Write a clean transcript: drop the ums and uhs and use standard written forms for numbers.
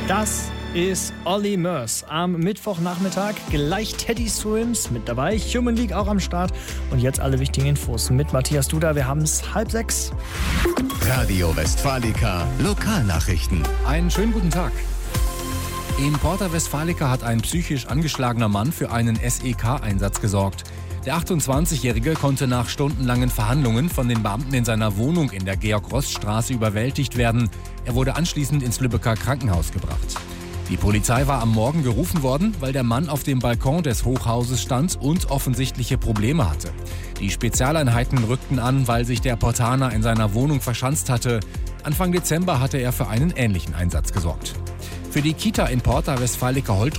Das ist Olly Murs. Am Mittwochnachmittag gleich Teddy Swims mit dabei, Human League auch am Start. Und jetzt alle wichtigen Infos mit Matthias Duda. Wir haben es 5:30. Radio Westfalica Lokalnachrichten. Einen schönen guten Tag. In Porta Westfalica hat ein psychisch angeschlagener Mann für einen SEK-Einsatz gesorgt. Der 28-Jährige konnte nach stundenlangen Verhandlungen von den Beamten in seiner Wohnung in der Georg-Rost-Straße überwältigt werden. Er wurde anschließend ins Lübecker Krankenhaus gebracht. Die Polizei war am Morgen gerufen worden, weil der Mann auf dem Balkon des Hochhauses stand und offensichtliche Probleme hatte. Die Spezialeinheiten rückten an, weil sich der Portaner in seiner Wohnung verschanzt hatte. Anfang Dezember hatte er für einen ähnlichen Einsatz gesorgt. Für die Kita in Porta Westfalica